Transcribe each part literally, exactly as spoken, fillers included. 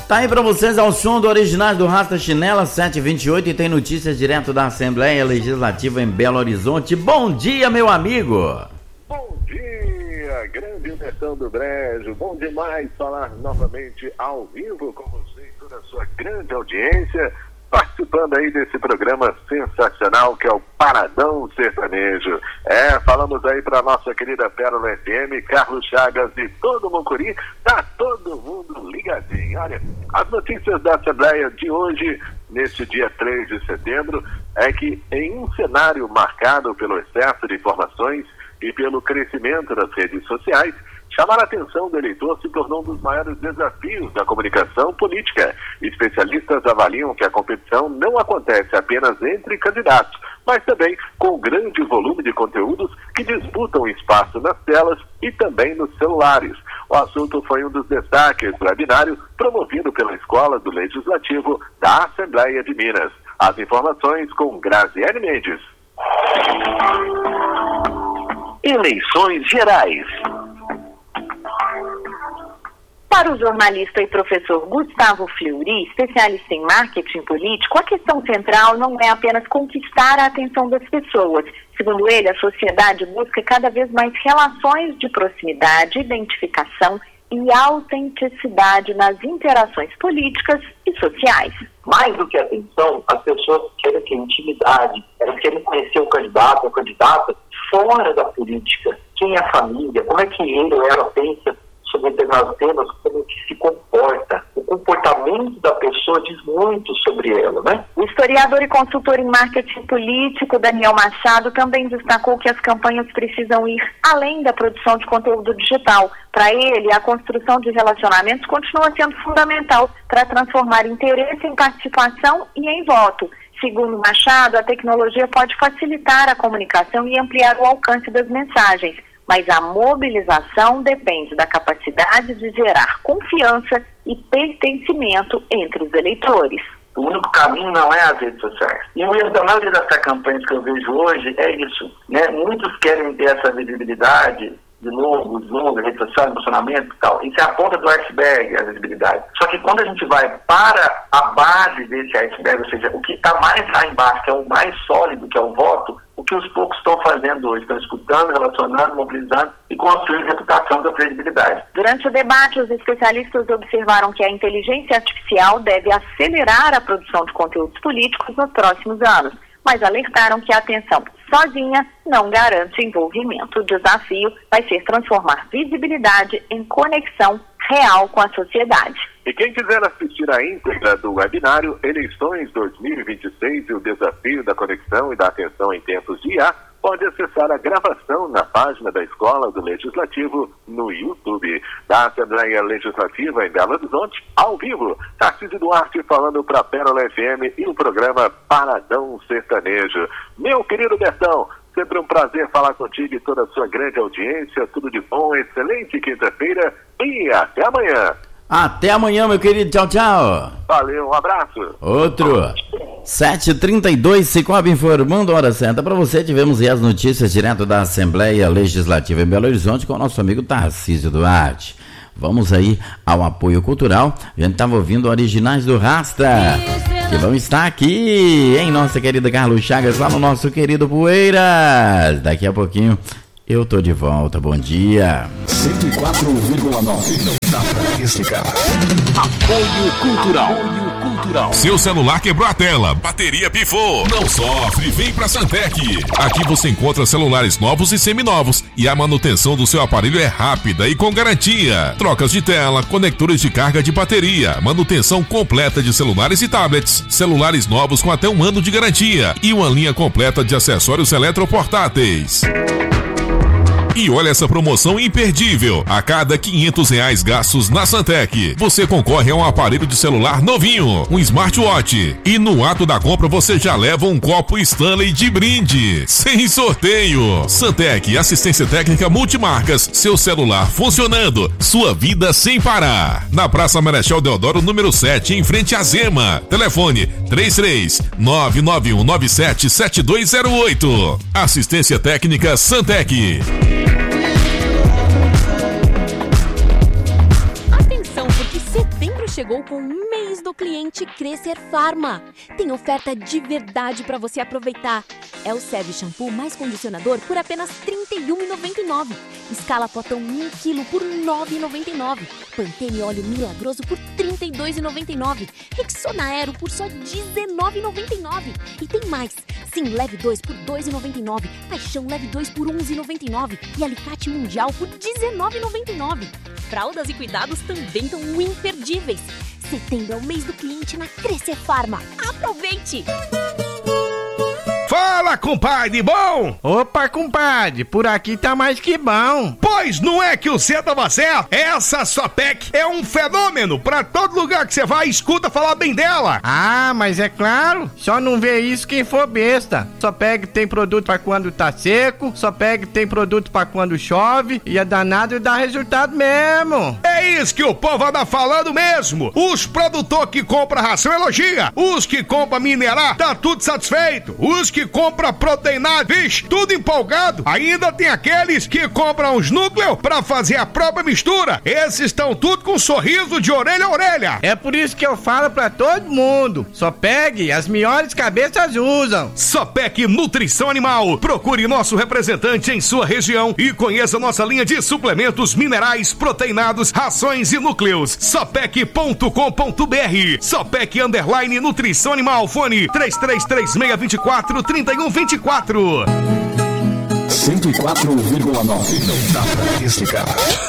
Tá aí pra vocês ao som do Originais do Rasta Chinela sete e vinte e oito e tem notícias direto da Assembleia Legislativa em Belo Horizonte. Bom dia, meu amigo! Bom dia, grande Betão do Brejo. Bom demais falar novamente ao vivo com você e toda a sua grande audiência, participando aí desse programa sensacional que é o Paradão Sertanejo. É, falamos aí para nossa querida Pérola F M, Carlos Chagas e todo o Mucuri, tá todo mundo ligadinho. Olha, as notícias da Assembleia de hoje, neste dia três de setembro, é que em um cenário marcado pelo excesso de informações e pelo crescimento das redes sociais, chamar a atenção do eleitor se tornou um dos maiores desafios da comunicação política. Especialistas avaliam que a competição não acontece apenas entre candidatos, mas também com grande volume de conteúdos que disputam espaço nas telas e também nos celulares. O assunto foi um dos destaques do webinário promovido pela Escola do Legislativo da Assembleia de Minas. As informações com Graziele Mendes. Eleições gerais. Para o jornalista e professor Gustavo Fleury, especialista em marketing político, a questão central não é apenas conquistar a atenção das pessoas. Segundo ele, a sociedade busca cada vez mais relações de proximidade, identificação e autenticidade nas interações políticas e sociais. Mais do que atenção, as pessoas querem ter intimidade, elas querem conhecer o candidato, a candidata, fora da política. Quem é a família, como é que ele ou ela pensa sobre determinados temas, como que se comporta. O comportamento da pessoa diz muito sobre ela, né? O historiador e consultor em marketing político, Daniel Machado, também destacou que as campanhas precisam ir além da produção de conteúdo digital. Para ele, a construção de relacionamentos continua sendo fundamental para transformar interesse em participação e em voto. Segundo Machado, a tecnologia pode facilitar a comunicação e ampliar o alcance das mensagens, mas a mobilização depende da capacidade de gerar confiança e pertencimento entre os eleitores. O único caminho não é as redes sociais. E o erro da maioria dessas campanhas que eu vejo hoje é isso, né? Muitos querem ter essa visibilidade, de novo, os números, rede social, emocionamento e tal. Isso é a ponta do iceberg, a visibilidade. Só que quando a gente vai para a base desse iceberg, ou seja, o que está mais lá embaixo, que é o mais sólido, que é o voto, o que os poucos estão fazendo hoje, estão escutando, relacionando, mobilizando e construindo reputação da credibilidade. Durante o debate, os especialistas observaram que a inteligência artificial deve acelerar a produção de conteúdos políticos nos próximos anos, mas alertaram que a atenção sozinha não garante envolvimento. O desafio vai ser transformar visibilidade em conexão real com a sociedade. E quem quiser assistir a íntegra do webinário Eleições dois mil e vinte e seis e o desafio da conexão e da atenção em tempos de I A, pode acessar a gravação na página da Escola do Legislativo no YouTube. Da Assembleia Legislativa em Belo Horizonte, ao vivo, Tarcísio Duarte falando para a Pérola F M e o programa Paradão Sertanejo. Meu querido Bertão, sempre um prazer falar contigo e toda a sua grande audiência. Tudo de bom, excelente quinta-feira e até amanhã. Até amanhã, meu querido. Tchau, tchau. Valeu, um abraço. Outro. sete e trinta e dois, Cicobi informando a hora certa para você. Tivemos aí as notícias direto da Assembleia Legislativa em Belo Horizonte com o nosso amigo Tarcísio Duarte. Vamos aí ao apoio cultural. A gente estava ouvindo Originais do Rasta, que vão estar aqui, hein, nossa querida Carlos Chagas, lá no nosso querido Poeiras. Daqui a pouquinho eu tô de volta. Bom dia. cento e quatro vírgula nove da Prática. Apoio cultural. Apoio cultural. Seu celular quebrou a tela, bateria pifou. Não sofre, vem pra Santec. Aqui você encontra celulares novos e seminovos e a manutenção do seu aparelho é rápida e com garantia. Trocas de tela, conectores de carga de bateria, manutenção completa de celulares e tablets, celulares novos com até um ano de garantia e uma linha completa de acessórios eletroportáteis. E olha essa promoção imperdível. A cada quinhentos reais gastos na Santec, você concorre a um aparelho de celular novinho, um smartwatch. E no ato da compra você já leva um copo Stanley de brinde, sem sorteio. Santec, assistência técnica multimarcas, seu celular funcionando, sua vida sem parar. Na Praça Marechal Deodoro, número sete, em frente à Zema. Telefone três três nove nove um nove sete sete dois zero oito. Assistência técnica Santec. chegou com o mês do cliente Crescer Farma. Tem oferta de verdade para você aproveitar. É o Seve Shampoo mais condicionador por apenas trinta e um reais e noventa e nove centavos. Escala potão um quilo por nove reais e noventa e nove centavos. Pantene óleo milagroso por trinta e dois reais e noventa e nove centavos. Rexona Aero por só dezenove reais e noventa e nove centavos. E tem mais. Sim, leve dois por dois reais e noventa e nove centavos. Paixão leve dois por onze reais e noventa e nove centavos. E alicate mundial por dezenove reais e noventa e nove centavos. Fraldas e cuidados também estão imperdíveis. Setembro é o mês do cliente na Crescer Farma. Aproveite! Fala, compadre, bom? Opa, compadre, por aqui tá mais que bom. Pois não é que você tava certo? Essa Sopec é um fenômeno. Pra todo lugar que você vai, escuta falar bem dela. Ah, mas é claro, só não vê isso quem for besta. Sopec tem produto pra quando tá seco, Sopec tem produto pra quando chove, e é danado e dá resultado mesmo. É isso que o povo anda falando mesmo. Os produtores que compram ração elogia, os que compram minerar, tá tudo satisfeito. Os que compra proteinado, vixe, tudo empolgado. Ainda tem aqueles que compram os núcleos pra fazer a própria mistura. Esses estão tudo com um sorriso de orelha a orelha. É por isso que eu falo pra todo mundo, Sopec, as melhores cabeças usam. Sopec Nutrição Animal. Procure nosso representante em sua região e conheça nossa linha de suplementos minerais, proteinados, rações e núcleos. Sopec ponto com ponto br. Sopec Underline Nutrição Animal. Fone três três três seis dois quatro, três um dois quatro. cento e quatro vírgula nove da Estatística.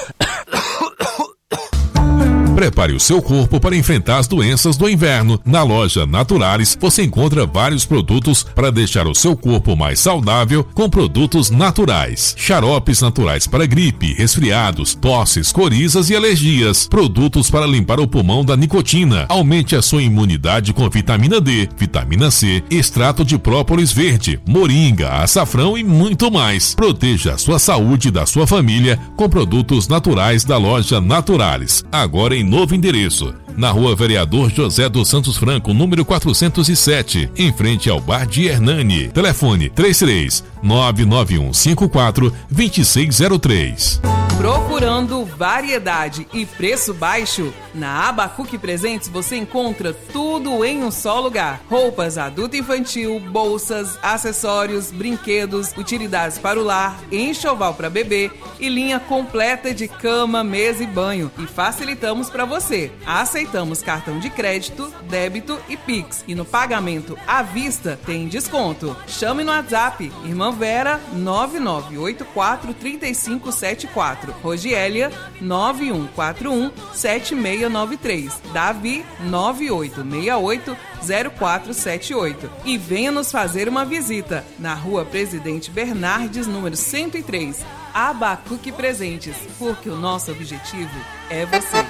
Prepare o seu corpo para enfrentar as doenças do inverno. Na loja Naturalis, você encontra vários produtos para deixar o seu corpo mais saudável com produtos naturais. Xaropes naturais para gripe, resfriados, tosses, corizas e alergias. Produtos para limpar o pulmão da nicotina. Aumente a sua imunidade com vitamina D, vitamina C, extrato de própolis verde, moringa, açafrão e muito mais. Proteja a sua saúde e da sua família com produtos naturais da loja Naturalis. Agora em novo endereço, na Rua Vereador José dos Santos Franco, número quatrocentos e sete, em frente ao Bar de Hernani. Telefone três três nove nove um cinco quatro dois seis zero três. Procurando variedade e preço baixo? Na Abacuque Presentes você encontra tudo em um só lugar. Roupas adulto e infantil, bolsas, acessórios, brinquedos, utilidades para o lar, enxoval para bebê e linha completa de cama, mesa e banho. E facilitamos para você. Aceitamos cartão de crédito, débito e Pix. E no pagamento à vista tem desconto. Chame no WhatsApp Irmã Vera nove nove oito quatro três cinco sete quatro. Rogélia nove um quatro um sete seis nove três, Davi nove oito seis oito zero quatro sete oito e venha nos fazer uma visita na Rua Presidente Bernardes, número cento e três, Abacuque Presentes, porque o nosso objetivo é você.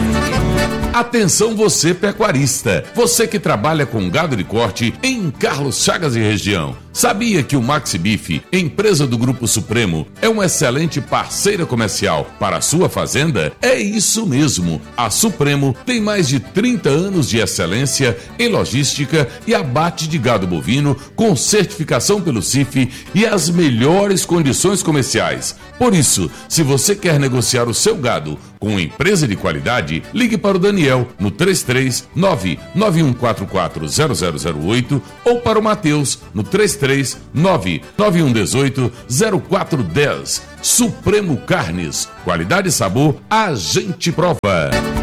Atenção você pecuarista, você que trabalha com gado de corte em Carlos Chagas e região. Sabia que o Maxi Beef, empresa do Grupo Supremo, é uma excelente parceira comercial para a sua fazenda? É isso mesmo, a Supremo tem mais de trinta anos de excelência em logística e abate de gado bovino com certificação pelo C I F e as melhores condições comerciais. Por isso, se você quer negociar o seu gado com empresa de qualidade, ligue para o Daniel no três três nove nove um quatro quatro zero zero zero oito ou para o Matheus no três três nove nove um um oito zero quatro um zero. Supremo Carnes, qualidade e sabor, a gente prova.